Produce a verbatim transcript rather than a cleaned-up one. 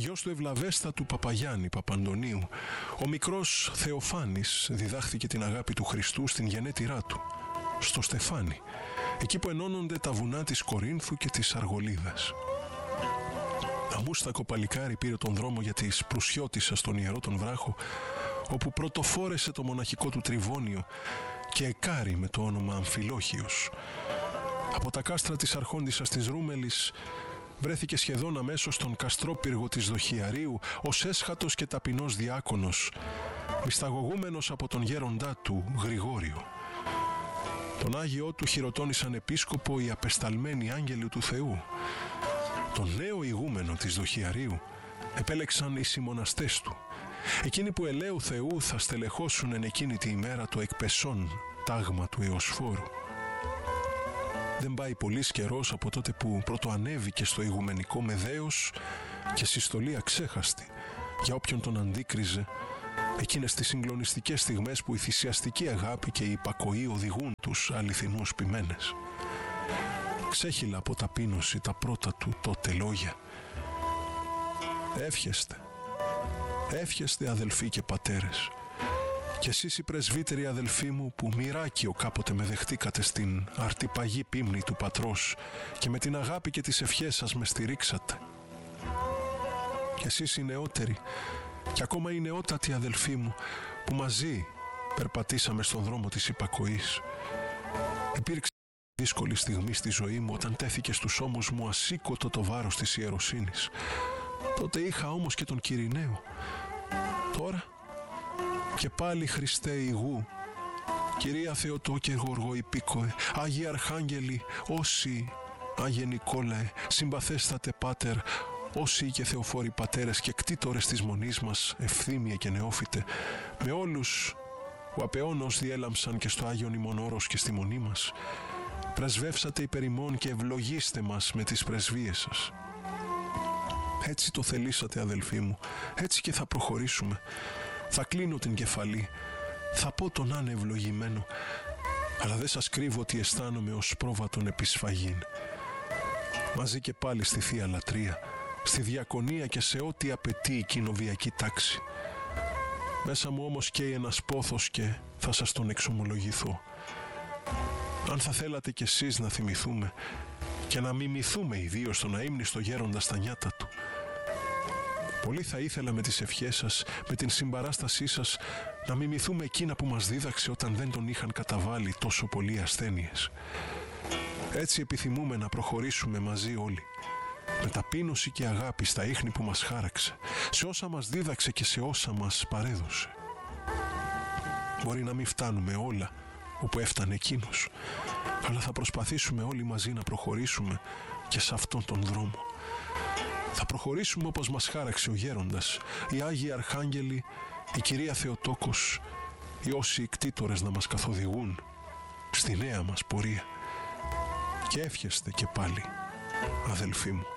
γιος του ευλαβέστατου Παπαγιάννη Παπαντονίου, ο μικρός Θεοφάνης διδάχθηκε την αγάπη του Χριστού στην γενέτειρά του, στο Στεφάνι, εκεί που ενώνονται τα βουνά της Κορίνθου και της Αργολίδας. Αμούστακο παλικάρι πήρε τον δρόμο για τη Σπρουσιώτισσα στον Ιερό τον Βράχο, όπου πρωτοφόρεσε το μοναχικό του τριβώνιο και εκάρει με το όνομα Αμφιλόχιος. Από τα κάστρα της Αρχόντισσας της Ρούμελης βρέθηκε σχεδόν αμέσως στον καστρόπυργο της Δοχιαρίου ως έσχατος και ταπεινός διάκονος, μυσταγωγούμενος από τον γέροντά του Γρηγόριο. Τον Άγιό του χειροτώνησαν επίσκοπο οι απεσταλμένοι άγγελοι του Θεού. Τον νέο ηγούμενο της Δοχιαρίου επέλεξαν οι συμμοναστές του, εκείνοι που ελαίου Θεού θα στελεχώσουν εν εκείνη τη ημέρα το εκπεσόν τάγμα του Εωσφόρου. Δεν πάει πολύς καιρός από τότε που πρωτοανέβηκε στο ηγουμενικό με δέος και συστολή αξέχαστη για όποιον τον αντίκριζε, εκείνες τις συγκλονιστικές στιγμές που η θυσιαστική αγάπη και η υπακοή οδηγούν τους αληθινούς ποιμένες. Ξέχυλα από ταπείνωση τα πρώτα του τότε λόγια. Εύχεστε, εύχεστε αδελφοί και πατέρες, κι εσείς οι πρεσβύτεροι αδελφοί μου που μοιράκιο κάποτε με δεχτήκατε στην αρτιπαγή πίμνη του πατρός και με την αγάπη και τις ευχές σας με στηρίξατε. Κι εσείς οι νεότεροι και ακόμα οι νεότατοι αδελφοί μου που μαζί περπατήσαμε στον δρόμο της υπακοής. Υπήρξε δύσκολη στιγμή στη ζωή μου όταν τέθηκε στους ώμους μου ασήκωτο το βάρος της ιεροσύνης. Τότε είχα όμως και τον Κυριναίο. Τώρα και πάλι Χριστέ ηγού, Κυρία Θεοτό και Γοργό Υπήκοε, Άγιοι Αρχάγγελοι, όσοι, Άγιε Νικόλαε, συμπαθέστατε Πάτερ, όσοι και Θεοφόροι πατέρες και κτήτορες της μονής μας, ευθύμια και νεόφυτε, με όλους που απεώνως διέλαμψαν και στο Άγιον ημών όρος και στη μονή μας, πρεσβεύσατε υπερ ημών και ευλογήστε μας με τις πρεσβείες σας. Έτσι το θελήσατε αδελφοί μου, έτσι και θα προχωρήσουμε. Θα κλείνω την κεφαλή, θα πω τον άνε ευλογημένο, αλλά δεν σας κρύβω ότι αισθάνομαι ως πρόβατον επισφαγήν. Μαζί και πάλι στη Θεία Λατρεία, στη διακονία και σε ό,τι απαιτεί η κοινοβιακή τάξη. Μέσα μου όμως καίει ένας πόθος και θα σας τον εξομολογηθώ. Αν θα θέλατε κι εσείς να θυμηθούμε και να μιμηθούμε ιδίως τον αείμνηστο γέροντα στα νιάτα του. Πολύ θα ήθελα με τις ευχές σας, με την συμπαράστασή σας, να μιμηθούμε εκείνα που μας δίδαξε όταν δεν τον είχαν καταβάλει τόσο πολλοί ασθένειες. Έτσι επιθυμούμε να προχωρήσουμε μαζί όλοι, με ταπείνωση και αγάπη στα ίχνη που μας χάραξε, σε όσα μας δίδαξε και σε όσα μας παρέδωσε. Μπορεί να μην φτάνουμε όλα όπου έφτανε εκείνος, αλλά θα προσπαθήσουμε όλοι μαζί να προχωρήσουμε και σε αυτόν τον δρόμο. Θα προχωρήσουμε όπως μας χάραξε ο γέροντας, οι Άγιοι Αρχάγγελοι, η Κυρία Θεοτόκος, οι όσοι κτήτορες να μας καθοδηγούν στη νέα μας πορεία. Και εύχεστε και πάλι, αδελφοί μου.